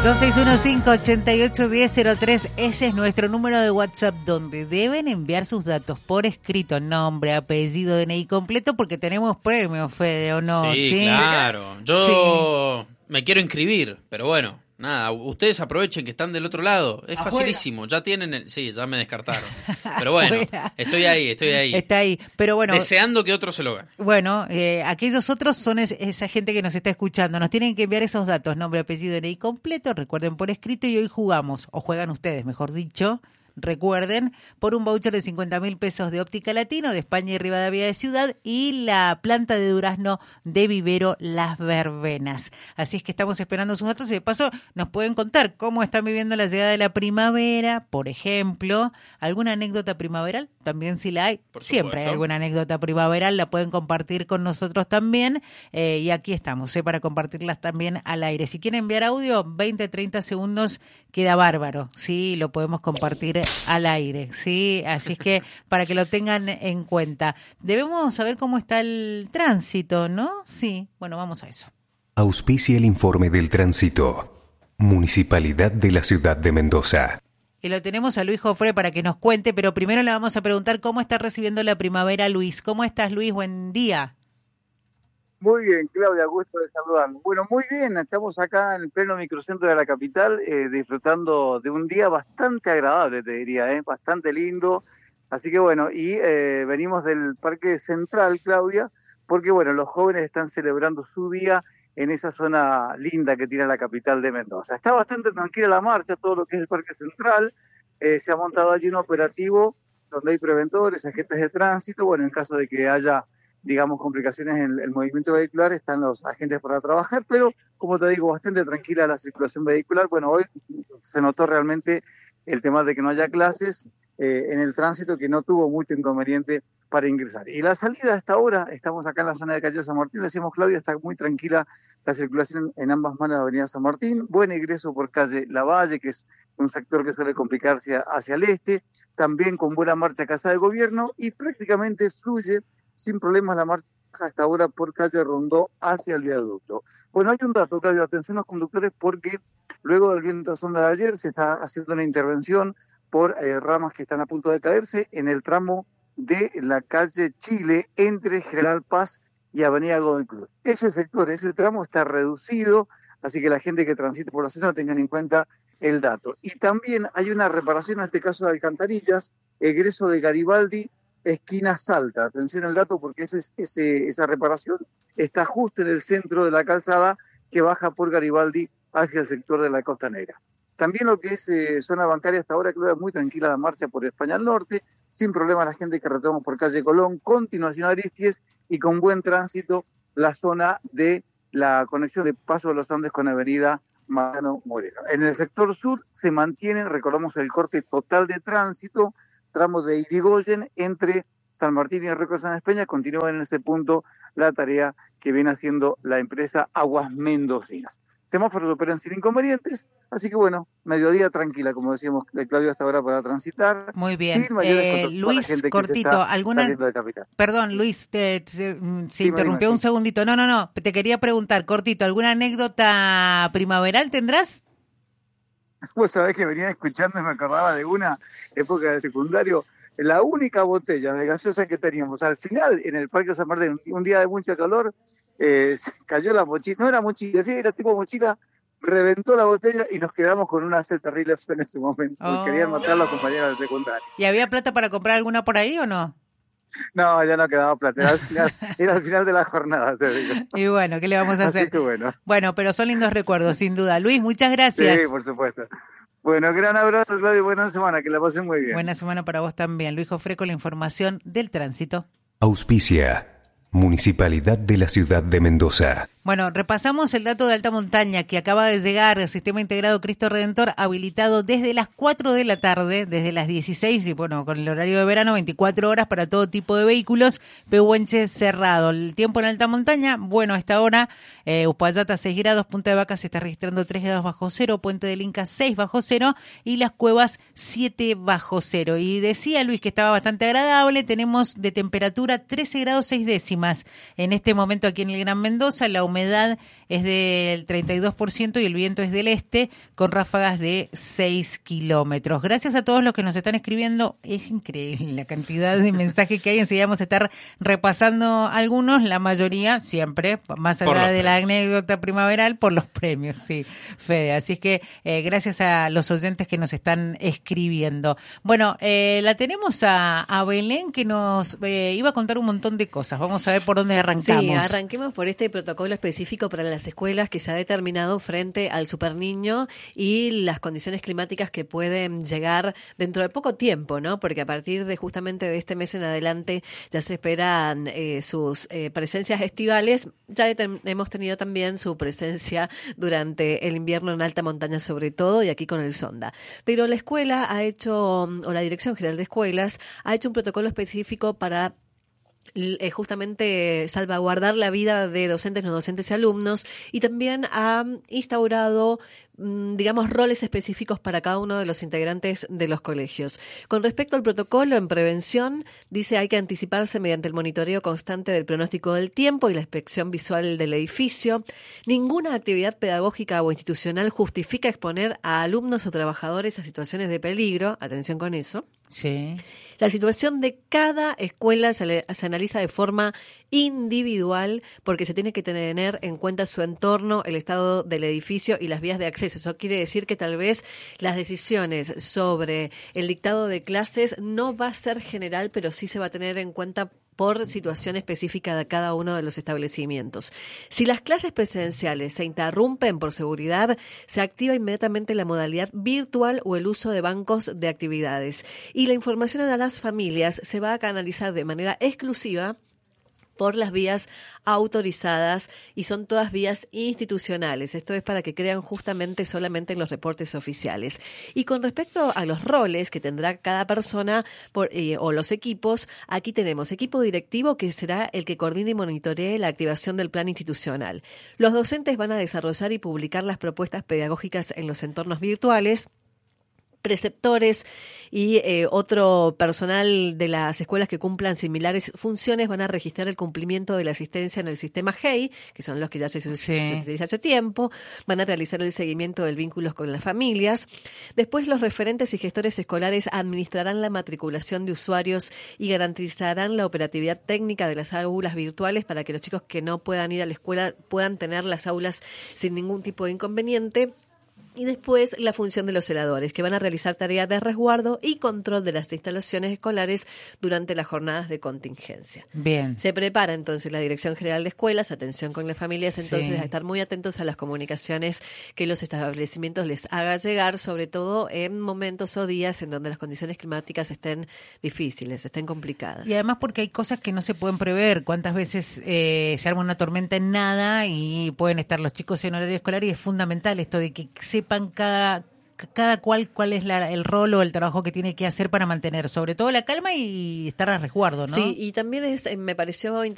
2615-881003, ese es nuestro número de WhatsApp donde deben enviar sus datos por escrito, nombre, apellido, DNI completo, porque tenemos premios, Fede, ¿o no? Sí, claro. Yo me quiero inscribir, pero bueno, nada, ustedes aprovechen que están del otro lado. Es facilísimo, ya tienen Sí, ya me descartaron. Pero bueno, estoy ahí. Está ahí, pero bueno. Deseando que otro se lo gane. Bueno, aquellos otros son esa gente que nos está escuchando. Nos tienen que enviar esos datos, nombre, apellido, DNI completo, recuerden por escrito, y hoy jugamos, o juegan ustedes, mejor dicho. Recuerden, por un voucher de 50.000 pesos de Óptica Latino, de España y Rivadavia de Ciudad, y la planta de durazno de Vivero Las Verbenas. Así es que estamos esperando sus datos y de paso nos pueden contar cómo están viviendo la llegada de la primavera, por ejemplo. ¿Alguna anécdota primaveral? También si la hay. Siempre hay alguna anécdota primaveral, la pueden compartir con nosotros también. Y aquí estamos, para compartirlas también al aire. Si quieren enviar audio, 20-30 segundos, queda bárbaro. Sí, lo podemos compartir al aire, ¿sí? Así es que para que lo tengan en cuenta. Debemos saber cómo está el tránsito, ¿no? Sí, bueno, vamos a eso. Auspicia el informe del tránsito. Municipalidad de la Ciudad de Mendoza. Y lo tenemos a Luis Jofre para que nos cuente, pero primero le vamos a preguntar cómo está recibiendo la primavera Luis. ¿Cómo estás, Luis? Buen día. Muy bien, Claudia, gusto de saludarnos. Bueno, muy bien, estamos acá en el pleno microcentro de la capital, disfrutando de un día bastante agradable, te diría, bastante lindo. Así que bueno, y venimos del Parque Central, Claudia, porque bueno, los jóvenes están celebrando su día en esa zona linda que tiene la capital de Mendoza. Está bastante tranquila la marcha, todo lo que es el Parque Central. Se ha montado allí un operativo donde hay preventores, agentes de tránsito. Bueno, en caso de que haya, digamos, complicaciones en el movimiento vehicular, están los agentes para trabajar, pero, como te digo, bastante tranquila la circulación vehicular. Bueno, hoy se notó realmente el tema de que no haya clases en el tránsito, que no tuvo mucho inconveniente para ingresar. Y la salida a esta hora, estamos acá en la zona de calle San Martín, decíamos, Claudia, está muy tranquila la circulación en ambas manos de Avenida San Martín, buen ingreso por calle Lavalle, que es un sector que suele complicarse hacia el este, también con buena marcha Casa de Gobierno, y prácticamente fluye sin problemas la marcha hasta ahora por calle Rondó hacia el viaducto. Bueno, hay un dato, Claudio, atención a los conductores, porque luego del viento de sonda de ayer se está haciendo una intervención por ramas que están a punto de caerse en el tramo de la calle Chile entre General Paz y Avenida Godoy Cruz. Ese sector, ese tramo está reducido, así que la gente que transite por la zona tengan en cuenta el dato. Y también hay una reparación, en este caso de alcantarillas, egreso de Garibaldi, esquina Salta. Atención al dato, porque esa reparación está justo en el centro de la calzada que baja por Garibaldi hacia el sector de la Costanera. También lo que es zona bancaria hasta ahora, creo, es muy tranquila la marcha por España al Norte, sin problema la gente que retomamos por calle Colón, continuación Aristies, y con buen tránsito la zona de la conexión de Paso de los Andes con Avenida Mariano Moreno. En el sector sur se mantiene, recordamos, el corte total de tránsito, tramos de Irigoyen entre San Martín y el Reco de San Espeña. Continúa en ese punto la tarea que viene haciendo la empresa Aguas Mendocinas. Semáforos operan sin inconvenientes, así que bueno, mediodía tranquila, como decíamos, Claudio, hasta ahora para transitar. Muy bien. Luis, cortito, Perdón, Luis, se interrumpió un segundito. No, te quería preguntar, cortito, ¿alguna anécdota primaveral tendrás? Vos sabés que venía escuchando y me acordaba de una época de secundario, la única botella de gaseosa que teníamos al final en el Parque San Martín, un día de mucho calor, cayó la mochila, no era mochila, sí, era tipo mochila, reventó la botella y nos quedamos con una sed terrible en ese momento. Querían matar a los compañeros del secundario. ¿Y había plata para comprar alguna por ahí o no? No, ya no quedaba plata, era al final de la jornada, te digo. Y bueno, ¿qué le vamos a hacer? Así que bueno. Bueno, pero son lindos recuerdos, sin duda. Luis, muchas gracias. Sí, por supuesto. Bueno, gran abrazo, Claudio, buena semana, que la pasen muy bien. Buena semana para vos también. Luis Jofre con la información del tránsito. Auspicia Municipalidad de la Ciudad de Mendoza. Bueno, repasamos el dato de alta montaña que acaba de llegar, el Sistema Integrado Cristo Redentor, habilitado desde las 4 de la tarde, desde las 16, y bueno, con el horario de verano, 24 horas para todo tipo de vehículos, Pehuenche cerrado. El tiempo en alta montaña, bueno, a esta hora, Uspallata 6 grados, Punta de Vaca se está registrando 3 grados bajo cero, Puente del Inca 6 bajo cero, y Las Cuevas 7 bajo cero. Y decía Luis que estaba bastante agradable, tenemos de temperatura 13 grados 6 décimas en este momento aquí en el Gran Mendoza, la humedad humedad es del 32% y el viento es del este, con ráfagas de 6 kilómetros. Gracias a todos los que nos están escribiendo. Es increíble la cantidad de mensajes que hay. Enseguida vamos a estar repasando algunos, la mayoría siempre, más allá de la anécdota primaveral, por los premios, sí, Fede. Así es que gracias a los oyentes que nos están escribiendo. Bueno, la tenemos a Belén, que nos iba a contar un montón de cosas. Vamos a ver por dónde arrancamos. Sí, arranquemos por este protocolo específico para las escuelas que se ha determinado frente al superniño y las condiciones climáticas que pueden llegar dentro de poco tiempo, ¿no? Porque a partir de justamente de este mes en adelante ya se esperan sus presencias estivales. Ya hemos tenido también su presencia durante el invierno en alta montaña sobre todo y aquí con el Sonda. Pero la escuela ha hecho, o la Dirección General de Escuelas, ha hecho un protocolo específico para justamente salvaguardar la vida de docentes, no docentes y alumnos, y también ha instaurado, digamos, roles específicos para cada uno de los integrantes de los colegios. Con respecto al protocolo en prevención, dice hay que anticiparse mediante el monitoreo constante del pronóstico del tiempo y la inspección visual del edificio. Ninguna actividad pedagógica o institucional justifica exponer a alumnos o trabajadores a situaciones de peligro. Atención con eso. Sí. La situación de cada escuela se analiza de forma individual porque se tiene que tener en cuenta su entorno, el estado del edificio y las vías de acceso. Eso quiere decir que tal vez las decisiones sobre el dictado de clases no va a ser general, pero sí se va a tener en cuenta por situación específica de cada uno de los establecimientos. Si las clases presenciales se interrumpen por seguridad, se activa inmediatamente la modalidad virtual o el uso de bancos de actividades. Y la información a las familias se va a canalizar de manera exclusiva por las vías autorizadas y son todas vías institucionales. Esto es para que crean justamente solamente en los reportes oficiales. Y con respecto a los roles que tendrá cada persona o los equipos, aquí tenemos equipo directivo que será el que coordine y monitoree la activación del plan institucional. Los docentes van a desarrollar y publicar las propuestas pedagógicas en los entornos virtuales. Preceptores y otro personal de las escuelas que cumplan similares funciones van a registrar el cumplimiento de la asistencia en el sistema GEI, que son los que ya se utiliza hace tiempo, van a realizar el seguimiento del vínculo con las familias. Después los referentes y gestores escolares administrarán la matriculación de usuarios y garantizarán la operatividad técnica de las aulas virtuales para que los chicos que no puedan ir a la escuela puedan tener las aulas sin ningún tipo de inconveniente. Y después la función de los celadores, que van a realizar tareas de resguardo y control de las instalaciones escolares durante las jornadas de contingencia. Bien. Se prepara entonces la Dirección General de Escuelas, atención con las familias, entonces a estar muy atentos a las comunicaciones que los establecimientos les haga llegar, sobre todo en momentos o días en donde las condiciones climáticas estén difíciles, estén complicadas. Y además porque hay cosas que no se pueden prever. ¿Cuántas veces se arma una tormenta en nada y pueden estar los chicos en horario escolar? Y es fundamental esto de que sepan cada cuál es el rol o el trabajo que tiene que hacer para mantener sobre todo la calma y estar a resguardo, ¿no? Sí, y también me pareció interesante